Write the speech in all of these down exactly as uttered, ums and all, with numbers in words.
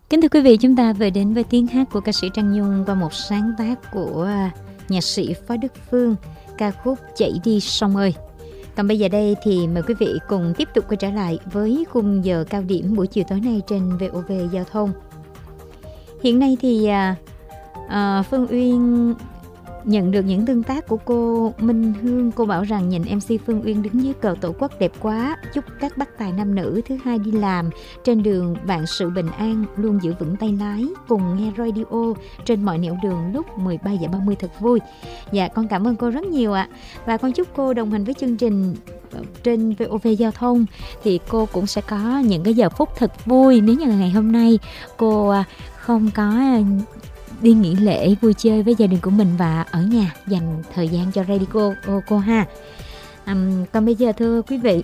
Kính thưa quý vị, chúng ta vừa đến với tiếng hát của ca sĩ Trang Nhung qua một sáng tác của nhạc sĩ Phó Đức Phương, ca khúc Chạy đi sông ơi. Còn bây giờ đây thì mời quý vị cùng tiếp tục quay trở lại với khung giờ cao điểm buổi chiều tối nay trên vê o vê Giao thông. Hiện nay thì à, à, Phương Uyên nhận được những tương tác của cô Minh Hương. Cô bảo rằng nhìn em xê Phương Uyên đứng dưới cờ tổ quốc đẹp quá. Chúc các bác tài nam nữ thứ hai đi làm trên đường vạn sự bình an, luôn giữ vững tay lái, cùng nghe radio trên mọi nẻo đường lúc mười ba giờ ba mươi thật vui. Dạ, con cảm ơn cô rất nhiều ạ. Và con chúc cô đồng hành với chương trình trên vê o vê Giao thông thì cô cũng sẽ có những cái giờ phút thật vui. Nếu như là ngày hôm nay cô không có đi nghỉ lễ vui chơi với gia đình của mình và ở nhà dành thời gian cho radio cô, cô, cô ha. Um, còn bây giờ thưa quý vị,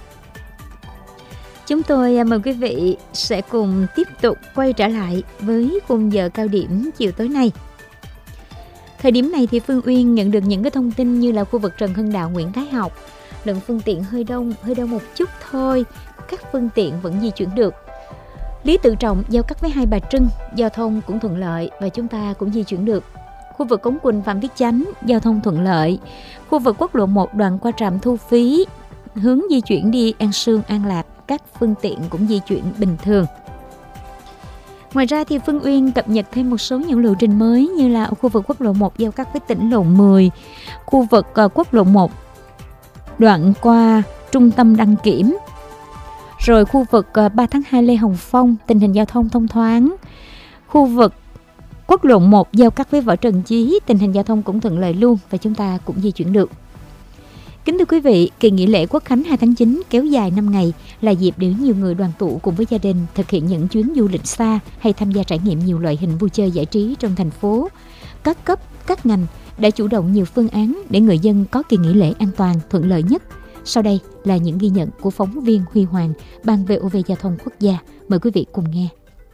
chúng tôi mời quý vị sẽ cùng tiếp tục quay trở lại với khung giờ cao điểm chiều tối nay. Thời điểm này thì Phương Uyên nhận được những cái thông tin như là khu vực Trần Hưng Đạo, Nguyễn Thái Học, lượng phương tiện hơi đông, hơi đông một chút thôi, các phương tiện vẫn di chuyển được. Lý Tự Trọng giao cắt với Hai Bà Trưng, giao thông cũng thuận lợi và chúng ta cũng di chuyển được. Khu vực Cống Quỳnh, Phạm Viết Chánh, giao thông thuận lợi. Khu vực quốc lộ một đoạn qua trạm thu phí, hướng di chuyển đi An Sương, An Lạc, các phương tiện cũng di chuyển bình thường. Ngoài ra thì Phương Uyên cập nhật thêm một số những lộ trình mới như là ở khu vực quốc lộ một giao cắt với tỉnh lộ mười, khu vực quốc lộ một đoạn qua trung tâm đăng kiểm. Rồi khu vực ba tháng hai Lê Hồng Phong, tình hình giao thông thông thoáng. Khu vực quốc lộ một giao cắt với Võ Trần Chí, tình hình giao thông cũng thuận lợi luôn và chúng ta cũng di chuyển được. Kính thưa quý vị, kỳ nghỉ lễ Quốc khánh hai tháng chín kéo dài năm ngày là dịp để nhiều người đoàn tụ cùng với gia đình thực hiện những chuyến du lịch xa hay tham gia trải nghiệm nhiều loại hình vui chơi giải trí trong thành phố. Các cấp, các ngành đã chủ động nhiều phương án để người dân có kỳ nghỉ lễ an toàn, thuận lợi nhất. Sau đây là những ghi nhận của phóng viên Huy Hoàng, Ban vê o vê Giao thông Quốc gia. Mời quý vị cùng nghe.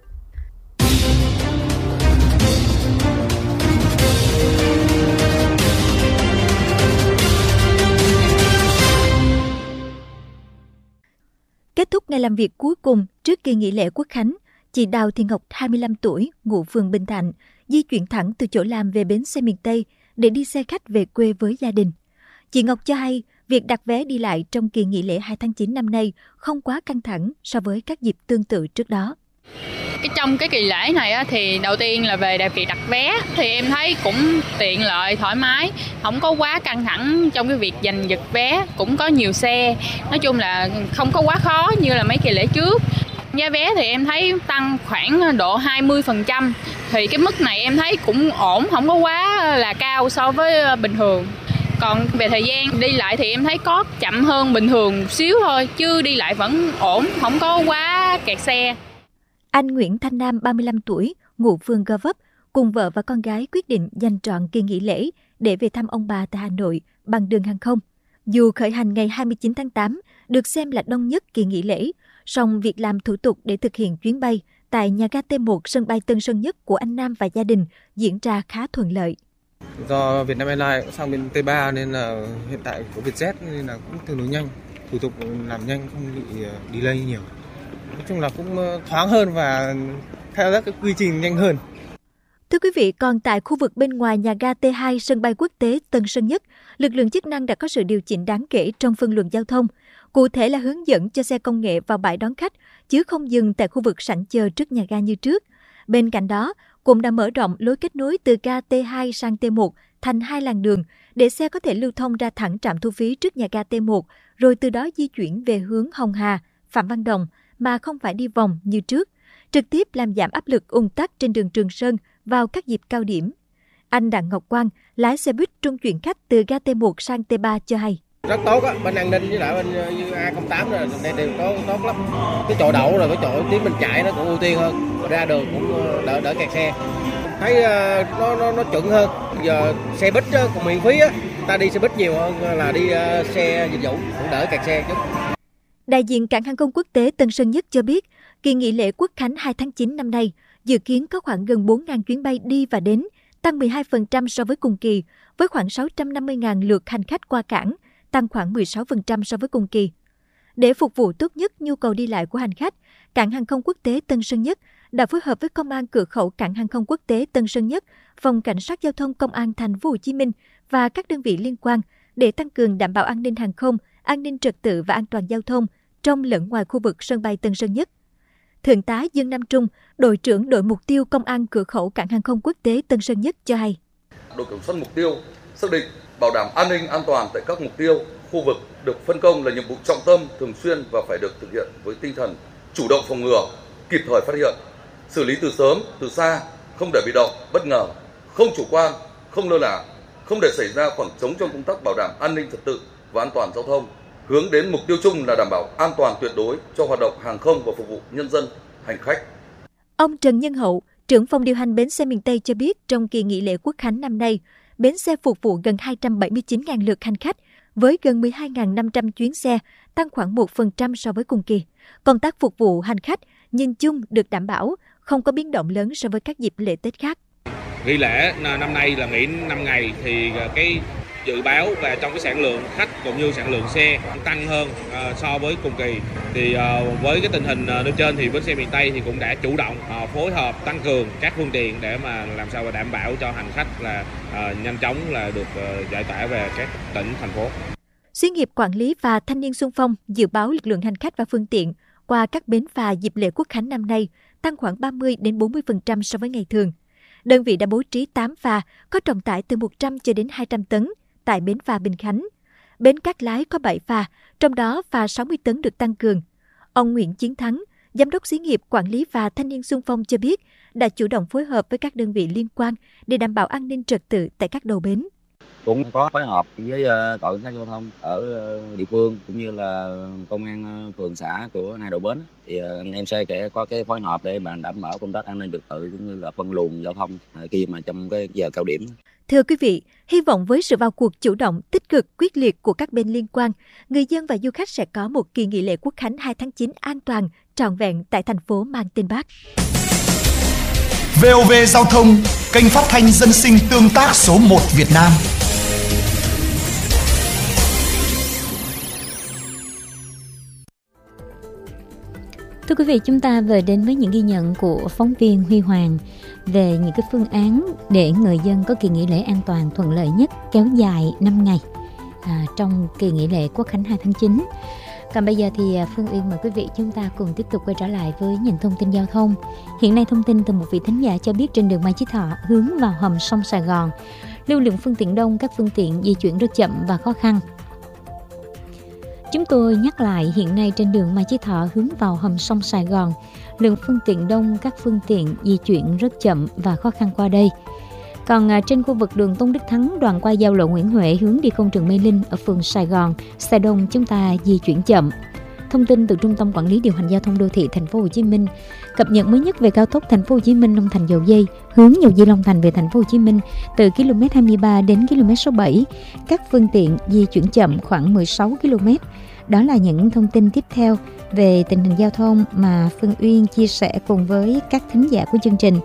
Kết thúc ngày làm việc cuối cùng trước kỳ nghỉ lễ Quốc khánh, chị Đào Thị Ngọc, hai mươi lăm tuổi, ngụ phường Bình Thạnh, di chuyển thẳng từ chỗ làm về bến xe miền Tây để đi xe khách về quê với gia đình. Chị Ngọc cho hay, việc đặt vé đi lại trong kỳ nghỉ lễ hai tháng chín năm nay không quá căng thẳng so với các dịp tương tự trước đó. Cái trong cái kỳ lễ này á, thì đầu tiên là về việc đặt vé thì em thấy cũng tiện lợi, thoải mái, không có quá căng thẳng trong cái việc giành giật vé, cũng có nhiều xe, nói chung là không có quá khó như là mấy kỳ lễ trước. Giá vé thì em thấy tăng khoảng độ hai mươi phần trăm, thì cái mức này em thấy cũng ổn, không có quá là cao so với bình thường. Còn về thời gian đi lại thì em thấy có chậm hơn bình thường một xíu thôi, chứ đi lại vẫn ổn, không có quá kẹt xe. Anh Nguyễn Thanh Nam, ba mươi lăm tuổi, ngụ phường Gò Vấp, cùng vợ và con gái quyết định dành trọn kỳ nghỉ lễ để về thăm ông bà tại Hà Nội bằng đường hàng không. Dù khởi hành ngày hai mươi chín tháng tám được xem là đông nhất kỳ nghỉ lễ, song việc làm thủ tục để thực hiện chuyến bay tại nhà ga T một sân bay Tân Sơn Nhất của anh Nam và gia đình diễn ra khá thuận lợi. Do Vietnam Airlines sang bên T ba nên là hiện tại có Vietjet nên là cũng tương đối nhanh, thủ tục làm nhanh, không bị delay nhiều. Nói chung là cũng thoáng hơn và theo các cái quy trình nhanh hơn. Thưa quý vị, còn tại khu vực bên ngoài nhà ga T hai sân bay quốc tế Tân Sơn Nhất, lực lượng chức năng đã có sự điều chỉnh đáng kể trong phân luồng giao thông. Cụ thể là hướng dẫn cho xe công nghệ vào bãi đón khách, chứ không dừng tại khu vực sảnh chờ trước nhà ga như trước. Bên cạnh đó, cũng đã mở rộng lối kết nối từ ga T hai sang T một thành hai làn đường để xe có thể lưu thông ra thẳng trạm thu phí trước nhà ga T một, rồi từ đó di chuyển về hướng Hồng Hà, Phạm Văn Đồng mà không phải đi vòng như trước, trực tiếp làm giảm áp lực ùn tắc trên đường Trường Sơn vào các dịp cao điểm. Anh Đặng Ngọc Quang, lái xe buýt trung chuyển khách từ ga T một sang T ba cho hay. Rất tốt á, bên an ninh với lại bên như A không tám rồi đây đều có tốt lắm. Cái chỗ đậu rồi cái chỗ tiến mình chạy nó cũng ưu tiên hơn, ra đường cũng đỡ đỡ kẹt xe. Thấy nó nó nó chuẩn hơn. Giờ xe buýt còn miễn phí á, ta đi xe buýt nhiều hơn là đi xe dịch vụ, cũng đỡ kẹt xe chút. Đại diện cảng hàng không quốc tế Tân Sơn Nhất cho biết, kỳ nghỉ lễ Quốc khánh hai tháng chín năm nay dự kiến có khoảng gần bốn nghìn chuyến bay đi và đến, tăng mười hai phần trăm so với cùng kỳ, với khoảng sáu trăm năm mươi nghìn lượt hành khách qua cảng, tăng khoảng mười sáu phần trăm so với cùng kỳ. Để phục vụ tốt nhất nhu cầu đi lại của hành khách, cảng hàng không quốc tế Tân Sơn Nhất đã phối hợp với Công an cửa khẩu Cảng hàng không quốc tế Tân Sơn Nhất, Phòng Cảnh sát Giao thông Công an Thành phố Hồ Chí Minh và các đơn vị liên quan để tăng cường đảm bảo an ninh hàng không, an ninh trật tự và an toàn giao thông trong lẫn ngoài khu vực sân bay Tân Sơn Nhất. Thượng tá Dương Nam Trung, đội trưởng đội mục tiêu Công an cửa khẩu Cảng hàng không quốc tế Tân Sơn Nhất cho hay. Đội kiểm soát mục tiêu xác định bảo đảm an ninh an toàn tại các mục tiêu, khu vực được phân công là nhiệm vụ trọng tâm, thường xuyên và phải được thực hiện với tinh thần chủ động phòng ngừa, kịp thời phát hiện, xử lý từ sớm, từ xa, không để bị động, bất ngờ, không chủ quan, không lơ là, không để xảy ra khoảng trống trong công tác bảo đảm an ninh trật tự và an toàn giao thông, hướng đến mục tiêu chung là đảm bảo an toàn tuyệt đối cho hoạt động hàng không và phục vụ nhân dân, hành khách. Ông Trần Nhân Hậu, trưởng phòng điều hành bến xe miền Tây cho biết trong kỳ nghỉ lễ Quốc khánh năm nay, bến xe phục vụ gần hai trăm bảy mươi chín nghìn lượt hành khách với gần mười hai nghìn năm trăm chuyến xe, tăng khoảng một phần trăm so với cùng kỳ. Công tác phục vụ hành khách nhìn chung được đảm bảo, không có biến động lớn so với các dịp lễ Tết khác. Nghỉ lễ năm nay là nghỉ năm ngày thì cái dự báo và trong cái sản lượng khách cũng như sản lượng xe tăng hơn uh, so với cùng kỳ. Thì uh, với cái tình hình uh, nêu trên thì bến xe miền Tây thì cũng đã chủ động uh, phối hợp tăng cường các phương tiện để mà làm sao mà đảm bảo cho hành khách là uh, nhanh chóng là được uh, giải tỏa về các tỉnh thành phố. Xí nghiệp quản lý và thanh niên xung phong dự báo lực lượng hành khách và phương tiện qua các bến phà dịp lễ Quốc khánh năm nay tăng khoảng ba mươi đến bốn mươi phần trăm so với ngày thường. Đơn vị đã bố trí tám phà có trọng tải từ một trăm cho đến hai trăm tấn tại bến phà Bình Khánh. Bến Cát Lái có bảy phà, trong đó phà sáu mươi tấn được tăng cường. Ông Nguyễn Chiến Thắng, Giám đốc Xí nghiệp Quản lý và Thanh niên xung phong cho biết đã chủ động phối hợp với các đơn vị liên quan để đảm bảo an ninh trật tự tại các đầu bến. Cũng có phối hợp với đội cảnh sát giao thông ở địa phương cũng như là công an phường xã của hai đầu bến, thì anh em sẽ có cái phối hợp để mà đảm bảo công tác an ninh trật tự cũng như là phân luồng giao thông khi mà trong cái giờ cao điểm. Thưa quý vị, hy vọng với sự vào cuộc chủ động, tích cực, quyết liệt của các bên liên quan, người dân và du khách sẽ có một kỳ nghỉ lễ Quốc khánh hai tháng chín an toàn, trọn vẹn tại thành phố mang tên Bác. vê o vê Giao thông, kênh phát thanh dân sinh tương tác số một Việt Nam. Thưa quý vị, chúng ta vừa đến với những ghi nhận của phóng viên Huy Hoàng về những cái phương án để người dân có kỳ nghỉ lễ an toàn thuận lợi nhất kéo dài năm ngày à, trong kỳ nghỉ lễ Quốc khánh hai tháng chín. Còn bây giờ thì Phương Uyên mời quý vị chúng ta cùng tiếp tục quay trở lại với những thông tin giao thông. Hiện nay thông tin từ một vị thính giả cho biết trên đường Mai Chí Thọ hướng vào hầm sông Sài Gòn, lưu lượng phương tiện đông, các phương tiện di chuyển rất chậm và khó khăn. Chúng tôi nhắc lại, hiện nay trên đường Mai Chí Thọ hướng vào hầm sông Sài Gòn, lượng phương tiện đông, các phương tiện di chuyển rất chậm và khó khăn qua đây. Còn à, trên khu vực đường Tôn Đức Thắng, đoạn qua giao lộ Nguyễn Huệ hướng đi công trường Mê Linh ở phường Sài Gòn, xe đông chúng ta di chuyển chậm. Thông tin từ Trung tâm Quản lý điều hành giao thông đô thị Thành phố Hồ Chí Minh cập nhật mới nhất về cao tốc Thành phố Hồ Chí Minh Long Thành Dầu Dây hướng Dầu Dây Long Thành về Thành phố Hồ Chí Minh từ km hai mươi ba đến km số bảy, các phương tiện di chuyển chậm khoảng mười sáu ki lô mét. Đó là những thông tin tiếp theo về tình hình giao thông mà Phương Uyên chia sẻ cùng với các thính giả của chương trình.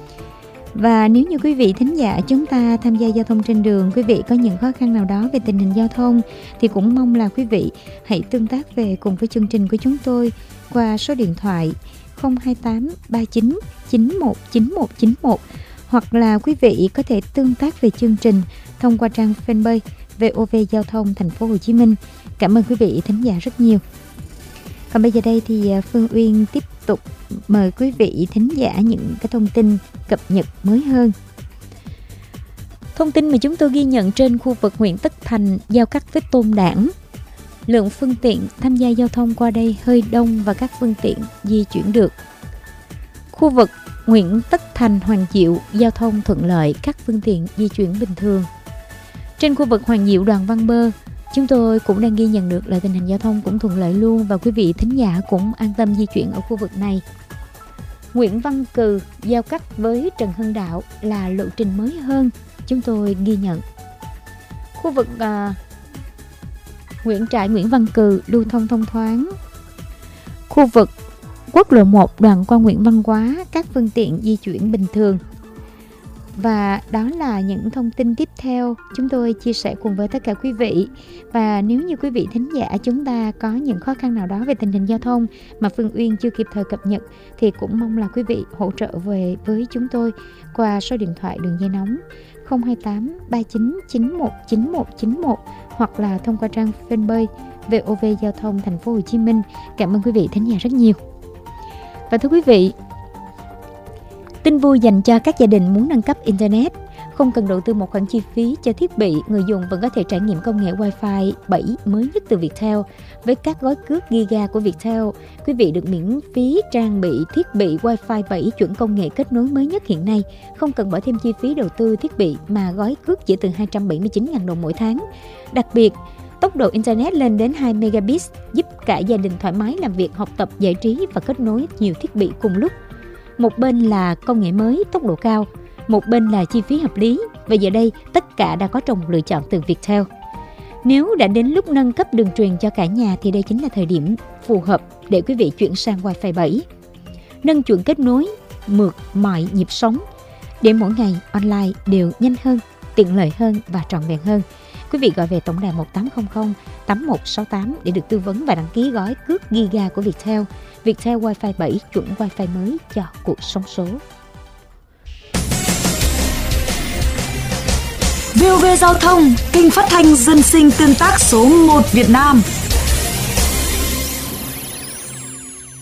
Và nếu như quý vị thính giả chúng ta tham gia giao thông trên đường, quý vị có những khó khăn nào đó về tình hình giao thông thì cũng mong là quý vị hãy tương tác về cùng với chương trình của chúng tôi qua số điện thoại không hai tám ba chín chín một chín một chín một, hoặc là quý vị có thể tương tác về chương trình thông qua trang fanpage vê o vê Giao thông Thành phố Hồ Chí Minh. Cảm ơn quý vị thính giả rất nhiều. Còn bây giờ đây thì Phương Uyên tiếp tục mời quý vị thính giả những cái thông tin cập nhật mới hơn. Thông tin mà chúng tôi ghi nhận trên khu vực huyện Tất Thành giao cắt với Tôn Đản. Lượng phương tiện tham gia giao thông qua đây hơi đông và các phương tiện di chuyển được. Khu vực huyện Tất Thành Hoàng Diệu giao thông thuận lợi, các phương tiện di chuyển bình thường. Trên khu vực Hoàng Diệu Đoàn Văn Bơ, chúng tôi cũng đang ghi nhận được là tình hình giao thông cũng thuận lợi luôn và quý vị thính giả cũng an tâm di chuyển ở khu vực này. Nguyễn Văn Cừ giao cắt với Trần Hưng Đạo là lộ trình mới hơn, chúng tôi ghi nhận. Khu vực uh, Nguyễn Trãi Nguyễn Văn Cừ lưu thông thông thoáng. Khu vực quốc lộ một đoạn qua Nguyễn Văn Quá, các phương tiện di chuyển bình thường. Và đó là những thông tin tiếp theo chúng tôi chia sẻ cùng với tất cả quý vị. Và nếu như quý vị thính giả chúng ta có những khó khăn nào đó về tình hình giao thông mà Phương Uyên chưa kịp thời cập nhật, thì cũng mong là quý vị hỗ trợ về với chúng tôi qua số điện thoại đường dây nóng không hai tám ba chín chín một chín một chín một hoặc là thông qua trang fanpage vê o vê Giao thông Thành phố Hồ Chí Minh. Cảm ơn quý vị thính giả rất nhiều. Và thưa quý vị, tin vui dành cho các gia đình muốn nâng cấp Internet. Không cần đầu tư một khoản chi phí cho thiết bị, người dùng vẫn có thể trải nghiệm công nghệ Wi-Fi bảy mới nhất từ Viettel. Với các gói cước Giga của Viettel, quý vị được miễn phí trang bị thiết bị Wi-Fi bảy chuẩn công nghệ kết nối mới nhất hiện nay. Không cần bỏ thêm chi phí đầu tư thiết bị mà gói cước chỉ từ hai trăm bảy mươi chín nghìn đồng mỗi tháng. Đặc biệt, tốc độ Internet lên đến hai megabit giúp cả gia đình thoải mái làm việc, học tập, giải trí và kết nối nhiều thiết bị cùng lúc. Một bên là công nghệ mới, tốc độ cao, một bên là chi phí hợp lý. Và giờ đây, tất cả đã có trong một lựa chọn từ Viettel. Nếu đã đến lúc nâng cấp đường truyền cho cả nhà thì đây chính là thời điểm phù hợp để quý vị chuyển sang Wi-Fi bảy. Nâng chuẩn kết nối, mượt mọi nhịp sống, để mỗi ngày online đều nhanh hơn, tiện lợi hơn và trọn vẹn hơn. Quý vị gọi về tổng đài một tám không không tám một sáu tám để được tư vấn và đăng ký gói cước Giga của Viettel. Viettel Wi-Fi bảy chuẩn Wi-Fi mới cho cuộc sống số. vê o vê Giao thông, kênh phát thanh dân sinh tương tác số một Việt Nam.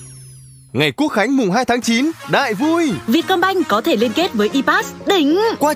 Ngày Quốc khánh mùng hai tháng chín, đại vui! Vietcombank có thể liên kết với e-pass, đỉnh! Qua